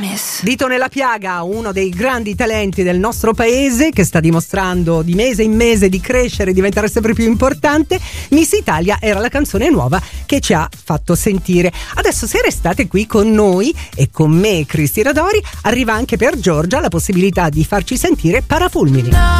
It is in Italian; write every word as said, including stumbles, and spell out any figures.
Dito nella piaga, uno dei grandi talenti del nostro paese che sta dimostrando di mese in mese di crescere e diventare sempre più importante. Miss Italia era la canzone nuova che ci ha fatto sentire. Adesso, se restate qui con noi e con me, Cristina Dori, arriva anche per Giorgia la possibilità di farci sentire Parafulmini.